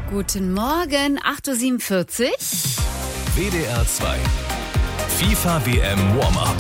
Guten Morgen, 8.47 Uhr. WDR 2. FIFA WM Warm-Up.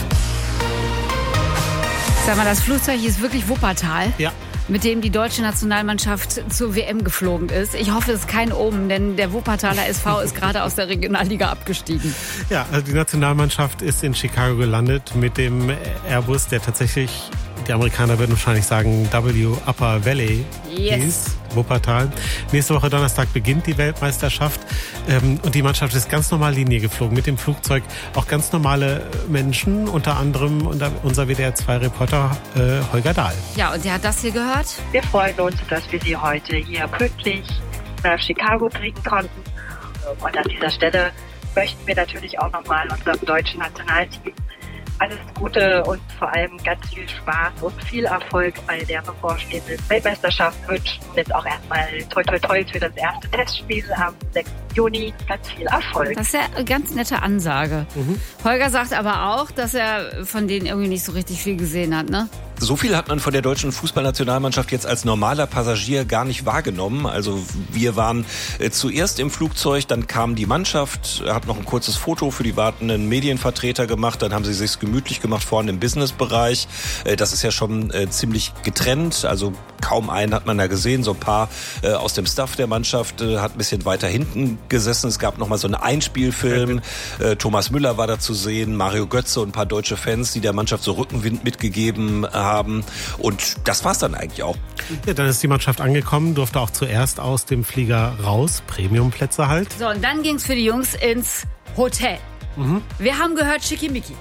Sag mal, das Flugzeug ist wirklich Wuppertal. Ja. Mit dem die deutsche Nationalmannschaft zur WM geflogen ist. Ich hoffe, es ist kein Omen, denn der Wuppertaler SV ist gerade aus der Regionalliga abgestiegen. Ja, also die Nationalmannschaft ist in Chicago gelandet mit dem Airbus, der tatsächlich, die Amerikaner würden wahrscheinlich sagen, W Upper Valley hieß, Wuppertal. Nächste Woche Donnerstag beginnt die Weltmeisterschaft und die Mannschaft ist ganz normal Linie geflogen mit dem Flugzeug. Auch ganz normale Menschen, unter anderem unser WDR-2-Reporter Holger Dahl. Ja, und der hat das hier gehört. Wir freuen uns, dass wir Sie heute hier pünktlich nach Chicago bringen konnten. Und an dieser Stelle möchten wir natürlich auch nochmal unserem deutschen Nationalteam alles Gute und vor allem ganz viel Spaß und viel Erfolg bei der bevorstehenden Weltmeisterschaft wünschen. Jetzt auch erstmal toi toi toi für das erste Testspiel am 6. Juni. Ganz viel Erfolg. Das ist ja eine ganz nette Ansage. Holger sagt aber auch, dass er von denen irgendwie nicht so richtig viel gesehen hat, ne? So viel hat man von der deutschen Fußballnationalmannschaft jetzt als normaler Passagier gar nicht wahrgenommen. Also wir waren zuerst im Flugzeug, dann kam die Mannschaft, hat noch ein kurzes Foto für die wartenden Medienvertreter gemacht, dann haben sie sich's gemütlich gemacht vorne im Businessbereich. Das ist ja schon ziemlich getrennt, also kaum einen hat man da gesehen. So ein paar aus dem Staff der Mannschaft hat ein bisschen weiter hinten gesessen. Es gab noch mal so einen Einspielfilm. Thomas Müller war da zu sehen, Mario Götze und ein paar deutsche Fans, die der Mannschaft so Rückenwind mitgegeben haben. Und das war's dann eigentlich auch. Ja, dann ist die Mannschaft angekommen, durfte auch zuerst aus dem Flieger raus, Premiumplätze halt. So, und dann ging's für die Jungs ins Hotel. Wir haben gehört, Schickimicki.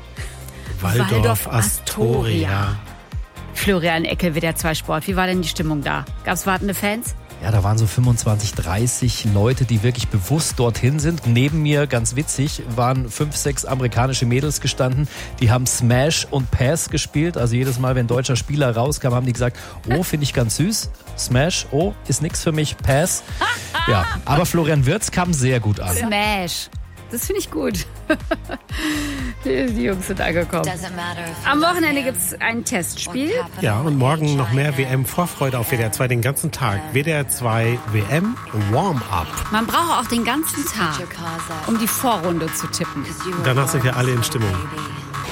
Waldorf Astoria. Florian Eckel, WDR 2 Sport. Wie war denn die Stimmung da? Gab's wartende Fans? Ja, da waren so 25, 30 Leute, die wirklich bewusst dorthin sind. Neben mir, ganz witzig, waren 5, 6 amerikanische Mädels gestanden. Die haben Smash und Pass gespielt. Also jedes Mal, wenn ein deutscher Spieler rauskam, haben die gesagt, oh, finde ich ganz süß. Smash, oh, ist nix für mich. Pass. Ja, aber Florian Wirtz kam sehr gut an. Smash. Das finde ich gut. Die Jungs sind angekommen. Am Wochenende gibt es ein Testspiel. Ja, und morgen noch mehr WM-Vorfreude auf WDR 2 den ganzen Tag. WDR 2 WM Warm-Up. Man braucht auch den ganzen Tag, um die Vorrunde zu tippen. Danach sind wir alle in Stimmung.